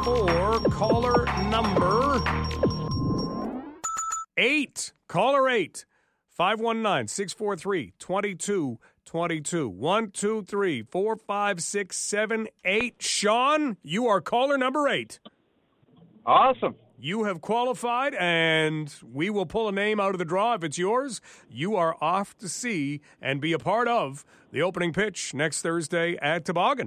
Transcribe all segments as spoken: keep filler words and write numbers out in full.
for caller number eight. Caller eight. five one nine, six four three, two two two two. one, two, three, four, five, six, seven, eight. Sean, you are caller number eight. Awesome. You have qualified, and we will pull a name out of the draw. If it's yours, you are off to see and be a part of the opening pitch next Thursday at Toboggan.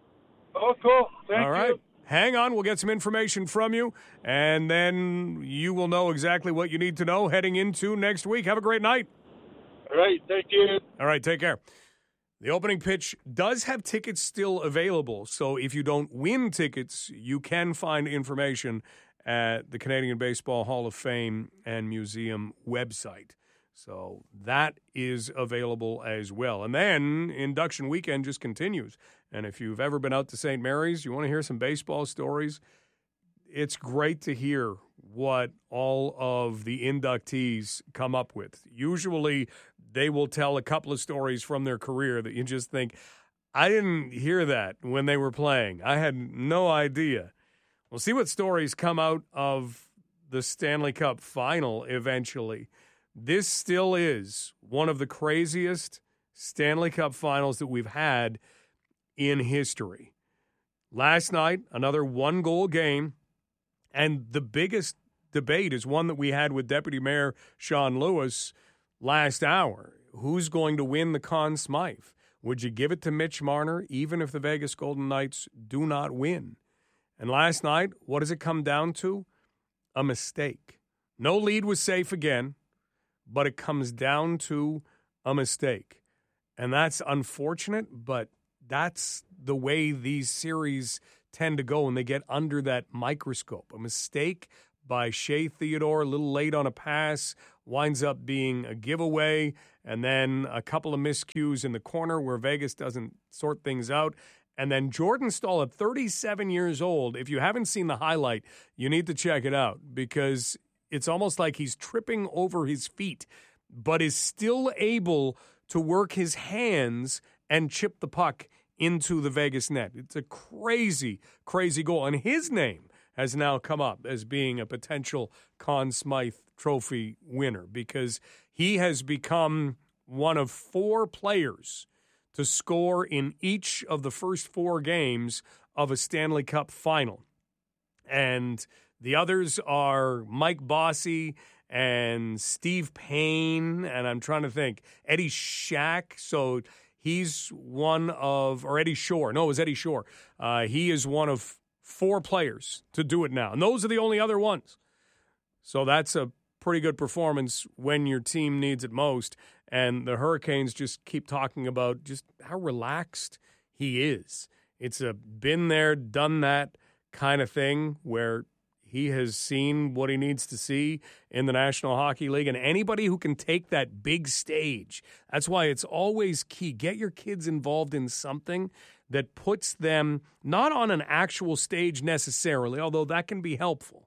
Oh, cool. Thank All right. you. Hang on. We'll get some information from you, and then you will know exactly what you need to know heading into next week. Have a great night. All right. Thank you. All right. Take care. The opening pitch does have tickets still available, so if you don't win tickets, you can find information at the Canadian Baseball Hall of Fame and Museum website. So that is available as well. And then induction weekend just continues. And if you've ever been out to Saint Mary's, you want to hear some baseball stories, it's great to hear what all of the inductees come up with. Usually they will tell a couple of stories from their career that you just think, I didn't hear that when they were playing. I had no idea. We'll see what stories come out of the Stanley Cup final eventually. This still is one of the craziest Stanley Cup finals that we've had in history. Last night, another one-goal game, and the biggest debate is one that we had with Deputy Mayor Sean Lewis last hour. Who's going to win the Conn Smythe? Would you give it to Mitch Marner even if the Vegas Golden Knights do not win? And last night, what does it come down to? A mistake. No lead was safe again, but it comes down to a mistake. And that's unfortunate, but that's the way these series tend to go when they get under that microscope. A mistake by Shea Theodore, a little late on a pass, winds up being a giveaway, and then a couple of miscues in the corner where Vegas doesn't sort things out. And then Jordan Staal at thirty-seven years old, if you haven't seen the highlight, you need to check it out because it's almost like he's tripping over his feet, but is still able to work his hands and chip the puck into the Vegas net. It's a crazy, crazy goal. And his name has now come up as being a potential Conn Smythe Trophy winner because he has become one of four players to score in each of the first four games of a Stanley Cup final. And the others are Mike Bossy and Steve Payne, and I'm trying to think, Eddie Shack. So he's one of, or Eddie Shore. No, it was Eddie Shore. Uh, he is one of four players to do it now. And those are the only other ones. So that's a pretty good performance when your team needs it most. And the Hurricanes just keep talking about just how relaxed he is. It's a been there, done that kind of thing where he has seen what he needs to see in the National Hockey League. And anybody who can take that big stage, that's why it's always key. Get your kids involved in something that puts them not on an actual stage necessarily, although that can be helpful,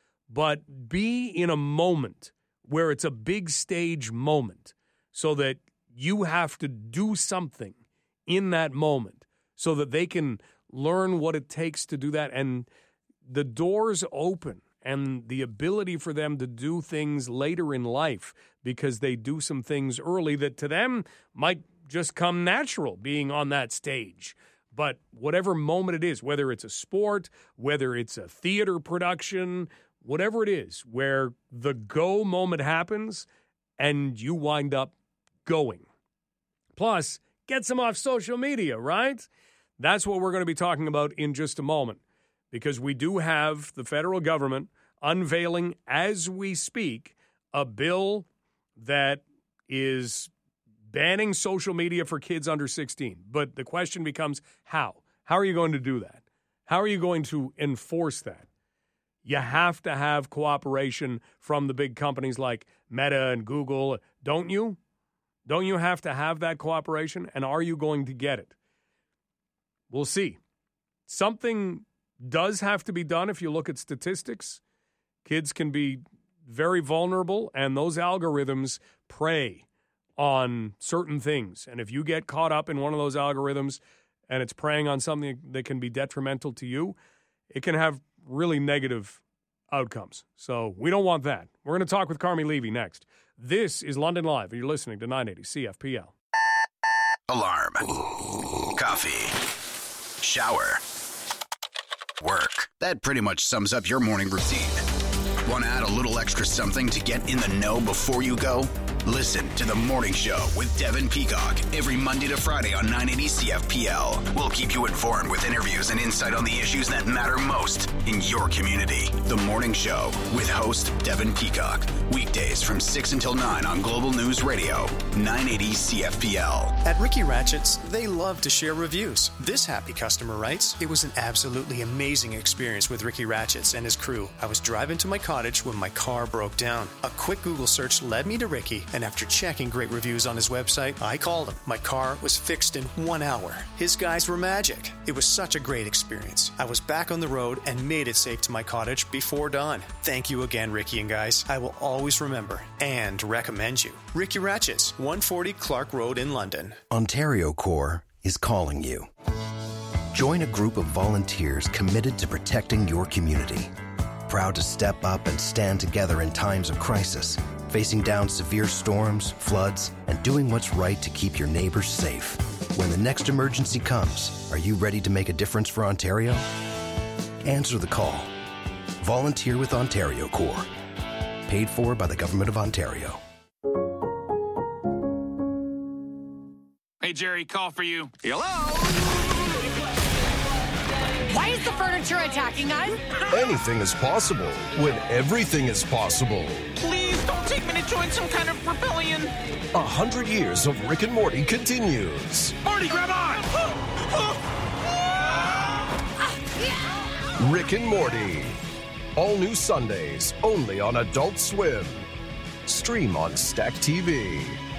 but be in a moment where it's a big stage moment so that you have to do something in that moment so that they can learn what it takes to do that. And the doors open and the ability for them to do things later in life because they do some things early that to them might just come natural being on that stage. But whatever moment it is, whether it's a sport, whether it's a theater production, whatever it is, where the go moment happens and you wind up going. Plus, get some off social media, right? That's what we're going to be talking about in just a moment because we do have the federal government unveiling as we speak a bill that is banning social media for kids under sixteen. But the question becomes how? How are you going to do that? How are you going to enforce that? You have to have cooperation from the big companies like Meta and Google, don't you? Don't you have to have that cooperation? And are you going to get it? We'll see. Something does have to be done if you look at statistics. Kids can be very vulnerable, and those algorithms prey on certain things. And if you get caught up in one of those algorithms and it's preying on something that can be detrimental to you, it can have really negative outcomes. So we don't want that. We're going to talk with Carmi Levy next. This is London Live, and you're listening to nine eighty C F P L. Alarm. Coffee. Shower. Work. That pretty much sums up your morning routine. Want to add a little extra something to get in the know before you go? Listen to The Morning Show with Devin Peacock every Monday to Friday on nine eighty C F P L. We'll keep you informed with interviews and insight on the issues that matter most in your community. The Morning Show with host Devin Peacock. Weekdays from six until nine on Global News Radio, nine eighty C F P L. At Ricky Ratchett's, they love to share reviews. This happy customer writes, "It was an absolutely amazing experience with Ricky Ratchett's and his crew. I was driving to my cottage when my car broke down. A quick Google search led me to Ricky, and after checking great reviews on his website, I called him. My car was fixed in one hour. His guys were magic. It was such a great experience. I was back on the road and made it safe to my cottage before dawn. Thank you again, Ricky and guys. I will always remember and recommend you. Ricky Ratchett's, one forty Clark Road in London." Ontario Corps is calling you. Join a group of volunteers committed to protecting your community. Proud to step up and stand together in times of crisis, facing down severe storms, floods, and doing what's right to keep your neighbors safe. When the next emergency comes, are you ready to make a difference for Ontario? Answer the call. Volunteer with Ontario Corps. Paid for by the Government of Ontario. Hey, Jerry, call for you. Hello? Why is the furniture attacking us? Anything is possible when everything is possible. Please don't take me to join some kind of rebellion. A hundred years of Rick and Morty continues. Morty, grab on! Rick and Morty. All new Sundays, only on Adult Swim. Stream on Stack T V.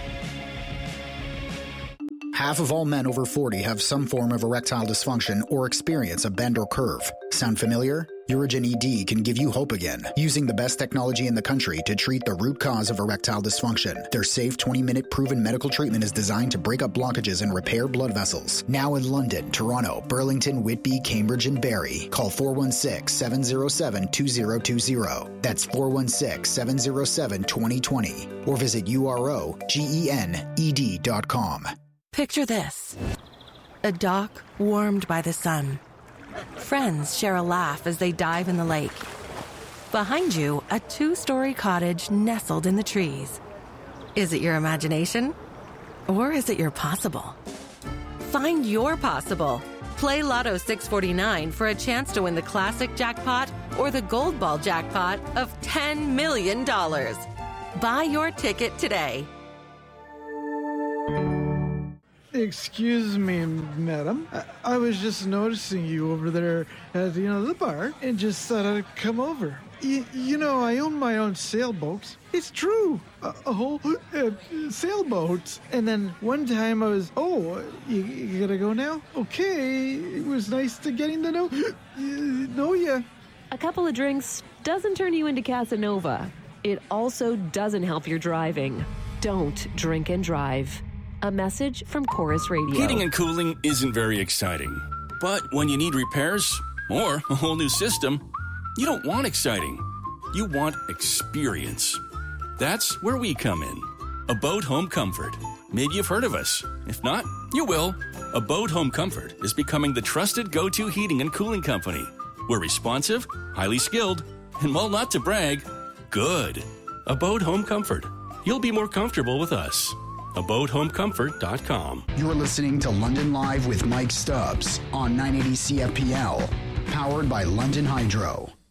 Half of all men over forty have some form of erectile dysfunction or experience a bend or curve. Sound familiar? Urigen E D can give you hope again, using the best technology in the country to treat the root cause of erectile dysfunction. Their safe twenty-minute proven medical treatment is designed to break up blockages and repair blood vessels. Now in London, Toronto, Burlington, Whitby, Cambridge, and Barrie. Call four one six, seven zero seven, two zero two zero. That's four one six, seven zero seven, two zero two zero. Or visit U R O G E N E D dot com. Picture this. A dock warmed by the sun. Friends share a laugh as they dive in the lake. Behind you, a two-story cottage nestled in the trees. Is it your imagination? Or is it your possible? Find your possible. Play Lotto six forty-nine for a chance to win the classic jackpot or the gold ball jackpot of ten million dollars. Buy your ticket today. Excuse me, madam. I, I was just noticing you over there at, you know, the bar and just thought I'd come over. Y- you know, I own my own sailboat. It's true. A, a whole uh, sailboat. And then one time I was, oh, you, you gotta go now? Okay. It was nice to getting to know, uh, know ya. A couple of drinks doesn't turn you into Casanova. It also doesn't help your driving. Don't drink and drive. A message from Chorus Radio. Heating and cooling isn't very exciting. But when you need repairs or a whole new system, you don't want exciting. You want experience. That's where we come in. Abode Home Comfort. Maybe you've heard of us. If not, you will. Abode Home Comfort is becoming the trusted go-to heating and cooling company. We're responsive, highly skilled, and while not to brag, good. Abode Home Comfort. You'll be more comfortable with us. abode home comfort dot com. You're listening to London Live with Mike Stubbs on nine eighty C F P L, powered by London Hydro.